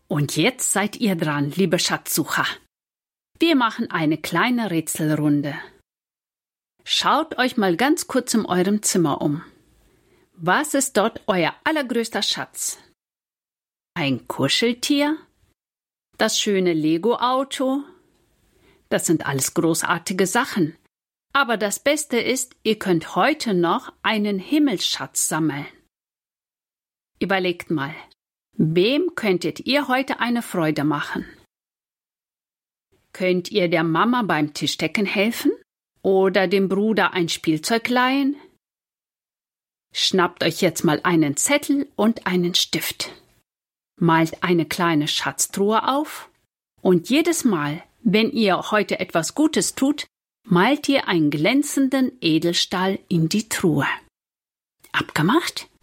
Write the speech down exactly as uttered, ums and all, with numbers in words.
Und jetzt seid ihr dran, liebe Schatzsucher. Wir machen eine kleine Rätselrunde. Schaut euch mal ganz kurz in eurem Zimmer um. Was ist dort euer allergrößter Schatz? Ein Kuscheltier? Das schöne Lego-Auto? Das sind alles großartige Sachen. Aber das Beste ist, ihr könnt heute noch einen Himmelsschatz sammeln. Überlegt mal, wem könntet ihr heute eine Freude machen? Könnt ihr der Mama beim Tischdecken helfen? Oder dem Bruder ein Spielzeug leihen? Schnappt euch jetzt mal einen Zettel und einen Stift. Malt eine kleine Schatztruhe auf und jedes Mal, wenn ihr heute etwas Gutes tut, malt ihr einen glänzenden Edelstahl in die Truhe. Abgemacht?